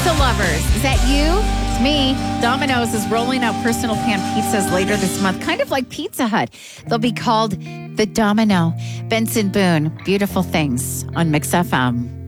pizza lovers. Is that you? It's me. Domino's is rolling out personal pan pizzas later this month, kind of like Pizza Hut. They'll be called the Domino. Benson Boone, Beautiful Things on Mix FM.